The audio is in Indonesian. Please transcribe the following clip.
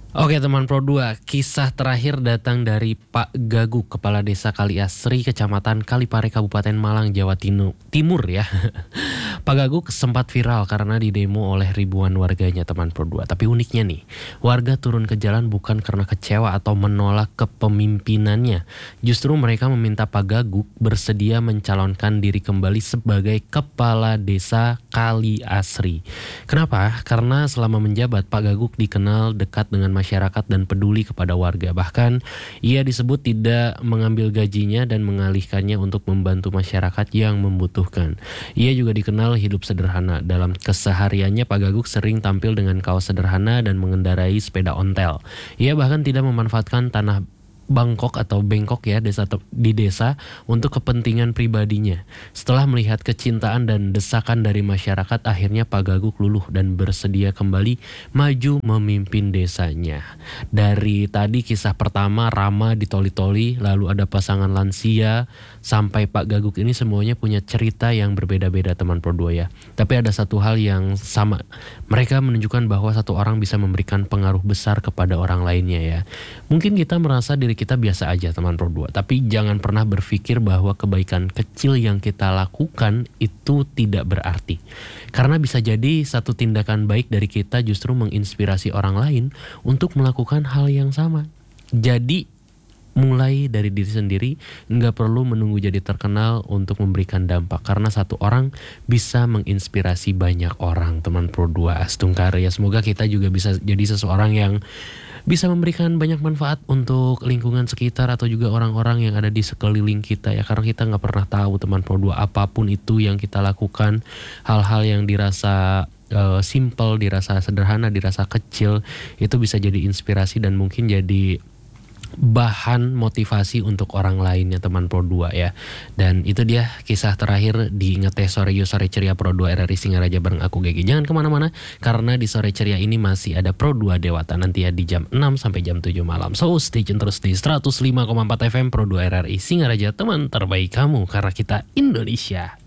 Oke teman Pro 2, kisah terakhir datang dari Pak Gaguk, Kepala Desa Kali Asri, Kecamatan Kalipare, Kabupaten Malang, Jawa Timur ya. Pak Gaguk sempat viral karena didemo oleh ribuan warganya teman Pro 2. Tapi uniknya nih, warga turun ke jalan bukan karena kecewa atau menolak kepemimpinannya. Justru mereka meminta Pak Gaguk bersedia mencalonkan diri kembali sebagai Kepala Desa Kali Asri. Kenapa? Karena selama menjabat Pak Gaguk dikenal dekat dengan masyarakat dan peduli kepada warga. Bahkan ia disebut tidak mengambil gajinya dan mengalihkannya untuk membantu masyarakat yang membutuhkan. Ia juga dikenal hidup sederhana. Dalam kesehariannya Pak Gaguk sering tampil dengan kaos sederhana dan mengendarai sepeda ontel. Ia bahkan tidak memanfaatkan tanah Bangkok atau bengkok ya di desa untuk kepentingan pribadinya. Setelah melihat kecintaan dan desakan dari masyarakat, akhirnya Pak Gaguk luluh dan bersedia kembali maju memimpin desanya. Dari tadi kisah pertama Rama ditoli-toli, lalu ada pasangan lansia, sampai Pak Gaguk ini semuanya punya cerita yang berbeda-beda teman Pro 2 ya. Tapi ada satu hal yang sama. Mereka menunjukkan bahwa satu orang bisa memberikan pengaruh besar kepada orang lainnya ya. Mungkin kita merasa diri kita biasa aja teman Pro 2, tapi jangan pernah berpikir bahwa kebaikan kecil yang kita lakukan itu tidak berarti. Karena bisa jadi satu tindakan baik dari kita justru menginspirasi orang lain untuk melakukan hal yang sama. Jadi mulai dari diri sendiri, nggak perlu menunggu jadi terkenal untuk memberikan dampak. Karena satu orang bisa menginspirasi banyak orang teman Pro 2 Astungkar ya. Semoga kita juga bisa jadi seseorang yang bisa memberikan banyak manfaat untuk lingkungan sekitar atau juga orang-orang yang ada di sekeliling kita ya. Karena kita nggak pernah tahu teman Pro 2, apapun itu yang kita lakukan, hal-hal yang dirasa simple, dirasa sederhana, dirasa kecil, itu bisa jadi inspirasi dan mungkin jadi bahan motivasi untuk orang lainnya teman Pro 2 ya. Dan itu dia kisah terakhir di Ngetes Sore Yuk Sore Ceria Pro 2 RRI Singaraja bareng aku Gegi. Jangan kemana-mana karena di Sore Ceria ini masih ada Pro 2 Dewata nanti ya di jam 6 sampai jam 7 malam. So stay tune terus di 105,4 FM Pro 2 RRI Singaraja, teman terbaik kamu karena kita Indonesia.